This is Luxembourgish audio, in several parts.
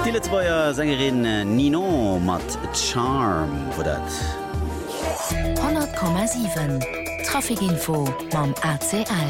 Die letzte Sängerin Nino mat Charm wo dat 100,7 Trafikinfo mam ACL.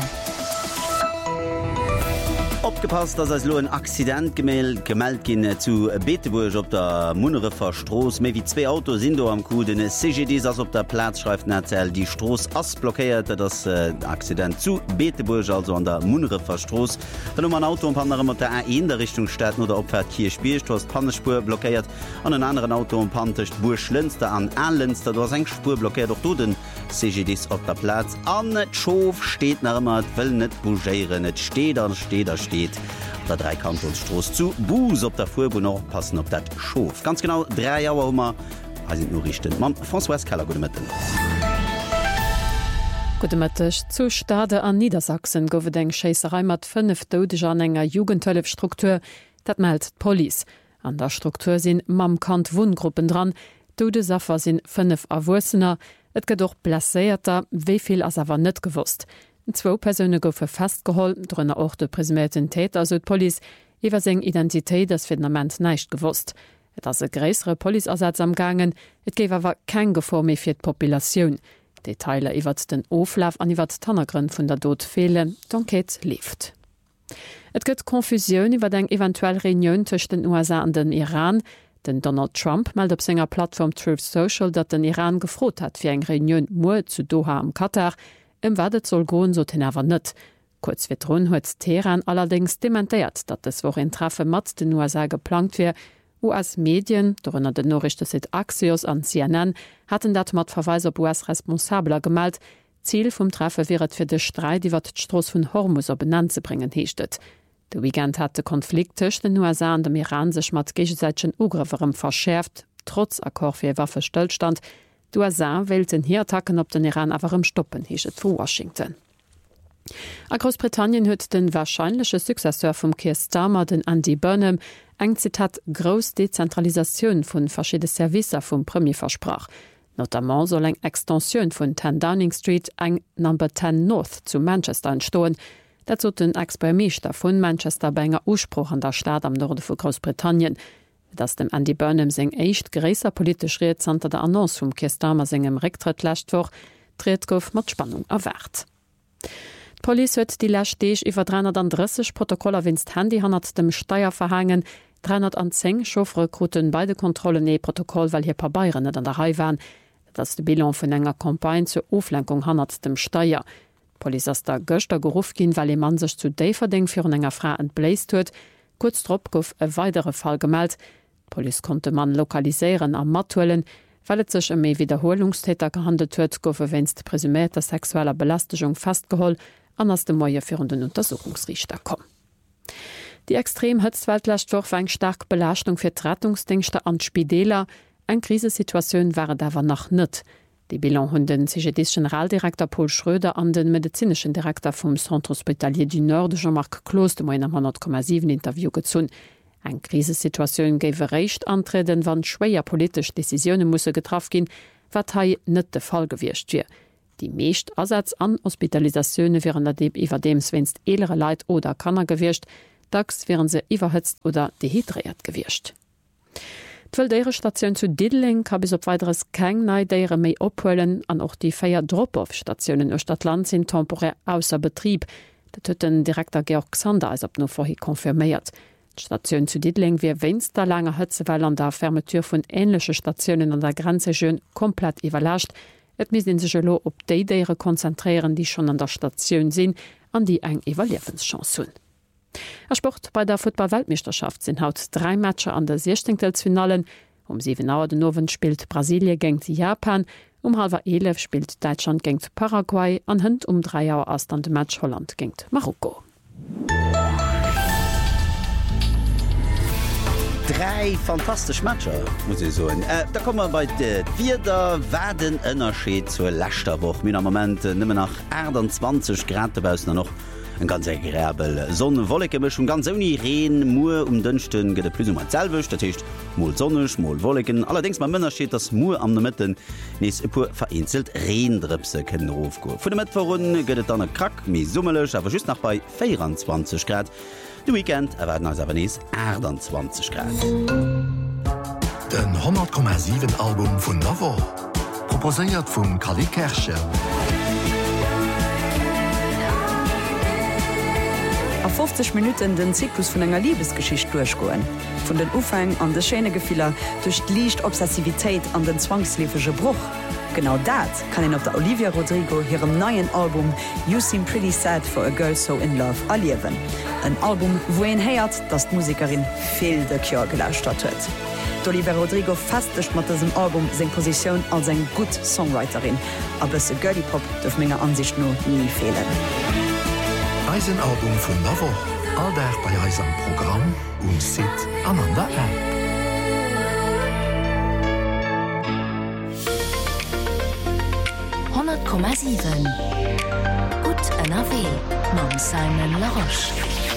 Opgepasst, dass als lo ein Accident gemeldet gin zu Beeteburg op der Munnerefer Stroß. Méi wie 2 Autos sind do am Coup den CGD ass op der Platz schreift erzählt die Stroß ass blockiert das Accident zu Beeteburg, also an der Munnerefer Stroß. Dann ein Auto und andere mat der A1 der Richtung Städten oder opfährt Kirchspielcht, du hast Pannespur blockiert an einen anderen Auto und Pantecht Burschlünster an Erlenster, du hast eng Spur blockiert doch du den CGDs op der Platz. An Schof steht nach immer will net bougéieren, net steht. Der 3 Kantonstroß zu Bus op der Fuhrbu noch passen op dat Schof. Ganz genau 3 Jahre Hummer sind nur richten. Mam François Keller gute Mitte. Gutemëttech zu Stade an Niedersachsen gowe eng Scheisserei mat 5 Dodeger an enger Jugendhëllefstruktur, dat meldt Police. An der Struktur sinn Mamkant Wundgruppen dran, Dodesaffer sinn 5 Awussener, et gët doch blaséierter, wéiviel ass awer net gewusst. 2 Persone goufe festgeholl, drënner och de presumierten Täter so d'Poli, iwwer seg Identitéit das Phänomen neicht gewusst. Et ass e gréisere Poliersatz am gangen, et géif awer kein Gefor méi fir d'Populationun. Detailer iwwer den Oflaf an iwwer d'Tannergrünn vun der Dod fehlen, d'Enquête lieft. Et gëtt Konfusioun iwwer eng eventuell Reunioun tech den USA an den Iran. Den Donald Trump meldt op senger Plattform Truth Social, dat den Iran gefrot hat fir eng Reunioun Mo zu Doha am Katar, wadet soll goen so awer net. Kurz fir Drun huet Teheran allerdings dementéiert, dat es woch en Treffe mat den USA geplant fir. US-Medien, dorënner den Norrichte Sit Axios an CNN, hatten dat mat Verweis op US-Responsabler gemalt. Ziel vum Treffe wäret fir de Streit iwwer d'Stross vun Hormuz op benannt ze bringen heechtet. De Weekend hat de Konflikt tech den USA an dem Iran sech mat gegensäitschen Ugrifferem verschärft, trotz Akkor fir Waffestillstand. Die USA wählten hier Attacken op den Iran awerem Stoppen heechet vu Washington. A Großbritannien huet den wahrscheinliche Successeur vum Keir Starmer, den Andy Burnham, eng Zitat Gros Dezentralisationun vun verschiedene Servicer vum Premier versprach. Notamment soll eng Extensionun vun 10 Downing Street eng No. 10 North zu Manchester entstoen. Dat zo den Ex-Premierminister vun Manchester benger Urspruch an der Staat am Norde vu Großbritannien. Dass dem Andy Burnham seg echt gräser politisch Rezanter der Annonce vum Keir Starmer segem Rektritt lächtwoch, dreht gouf mat Spannung erwart. D'Poli huet die Lächtdeeg iwwer 330 Protokoller winst Handy hannert dem Steier verhangen, 310 Schofrekruten beide Kontrollen Protokoll, weil hier paar Bayern net an der Reihe waren, dats de Bilan vun enger Kampagne zur Oflenkung hannert dem Steier. Poli ass der Göchter geruf gin, weil man sech zu Daverding fir enger Fra entbläst huet, kurz trop gouf e weitere Fall gemeldt. Poli konnte man lokalisieren am Matuellen, weil et sech méi Wiederholungstäter gehandelt huet, goufe wennst presumierter sexueller Belastung festgeholl, anders dem Moier führenden Untersuchungsrichter kom. Die extrem Hëtzweltlächtwoch war eng stark Belastung fir Rettungsdienste an Spideler, eng Krisesituatioun war dawer nach nett. Die Bilan hunn den CGD-Generaldirektor Paul Schröder an den medizinischen Direktor vom Centre Hospitalier du Nord Jean-Marc Clos dem 100,7 Interview gezun. Eng Krisesituatioun géiwe recht antreden, wann schwéier politisch Decisionen musse getraf gin, wat hai net de Fall gewircht wie. Die meescht Ersatz an Hospitalisationune wären iwwer dems wennst elere Leiit oder Kanner gewircht, dacks wären se iwwerhëtzt oder dehydriert gewircht. D'wëldéiere Stationun zu Diddling ka bis op weiteres keng Neidéiere méi ophuelen an och die 4 Drop-off-Stationioen o Stadtland sinn temporär ausser Betrieb. Dat huet den Direktor Georg Xander als op no vorhi konfirméiert. D'Stationun zu Diddling wie wennst der langer Hëtzeweil an der Fermetur vun ähnlichsche Stationioen an der Grenze schön komplett iwwerlascht. Et misinn sech lo op déidéiere konzentrieren, die schon an der Stationun sinn, an die eng Evaluerenschance hunn. Sport bei der Football-Weltmeisterschaft sind haut 3 Matcher an der 16. Um 7 Uhr den Nowen spielt Brasilien gegen Japan, um 11:30 spielt Deutschland gegen Paraguay, an Hund um 3 Uhr aus dann de Match Holland gegen Marokko. 3 fantastisch Matscher muss ich so. Da kommen wir bei de Vierter werden ënnerscheet zur Lächterwoch. Min am Moment nimmer nach 28 Grad dabei noch. Ein ganz agréabel Sonnenwolke schon ganz uni Reen Mu dünchten gët plus selwech, dat hicht mol sonnech, mol Wolken. Allerdings ma Mënner steht das Mu am der Mitten nees e pu vereinzelt Reendripse kennen Rofgo. Fu de Metwerrunden gëtt dann Krack mi summelech, awer just nach bei 24 Grad. De Weekend erwerden als Avanes 28 Grad. Den 100,7 Album vun Navo proposéiert vum Kali Kersche. A 50 Minuten den Zyklus vun enger Liebesgeschicht durchgoen. Von den Ufang an de Schänegefehler durch d'Liicht Obsessivitéit an den zwangslefege Bruch. Genau dat kann en op der Olivia Rodrigo hirem neuen Album You Seem Pretty Sad for a Girl So in Love erliewen. Ein Album, wo en heiert, dat d'Musikerin viel de Kjör gelauscht huet. Olivia Rodrigo festcht mat diesem Album seg Position als eng gut Songwriterin, aber se Girly Pop dürf méger Ansicht nur nie fehlen. Eisenalbum vun Navo, all der bei Eisem Programm und Sit an der App. Gut NRW mam Simon Laroche.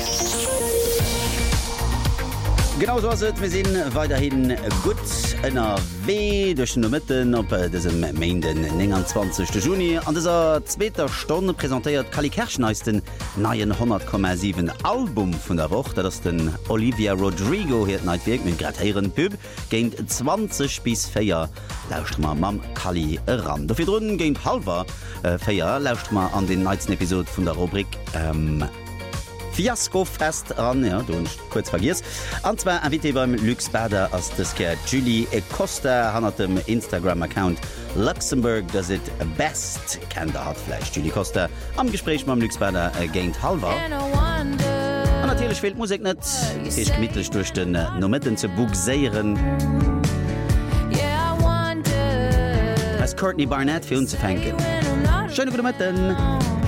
Genau so se wir sinn weiterhin gut NRW durch den Mitten op diesem Mainden 20. Juni. An dieser zweiter Stunde präsentiert Kali Kerschneisten neuen 100,7 Album von der Woche, das den Olivia Rodrigo hier Nightwerk mit gratieren Pub gegen 20 bis 4 lauscht mal Mam Kali ran. Dafür drinnen gegen halber 4 lauscht mal an den nächsten Episode von der Rubrik Fiasko fest an ja, du kurz vergiss. An zwar invité beim Luxbader als das Julie Costa han dem Instagram-Account Luxemburg does it best kennt der Hartfleisch. Julie Costa am Gespräch beim Luxbader geint halber. Und natürlich fehlt Musik net ich gemidtlich durch den Nomitten zu buxieren. Als Courtney Barnett für uns zu fenken. Schöne gute Mitten.